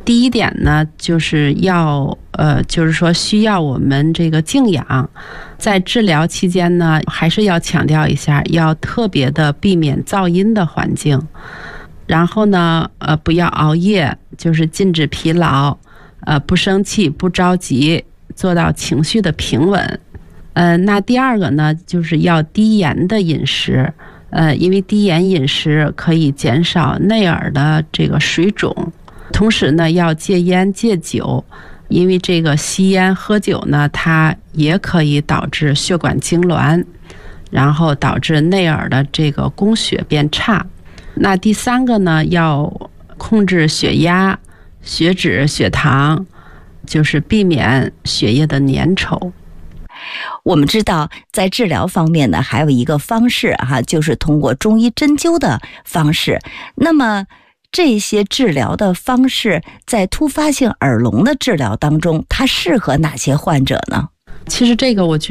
第一点呢，就是需要我们这个静养，在治疗期间呢，还是要强调一下，要特别的避免噪音的环境，然后呢，不要熬夜，就是禁止疲劳，不生气，不着急，做到情绪的平稳。那第二个呢，就是要低盐的饮食，因为低盐饮食可以减少内耳的这个水肿。同时呢，要戒烟戒酒，因为这个吸烟喝酒呢，它也可以导致血管痉挛，然后导致内耳的这个供血变差。那第三个呢，要控制血压、血脂、血糖，就是避免血液的粘稠。 我们知道在治疗方面呢，还有一个方式就是通过中医针灸的方式。那么这些治疗的方式在突发性耳聋的治疗当中，它适合哪些患者呢？ 其实这个我觉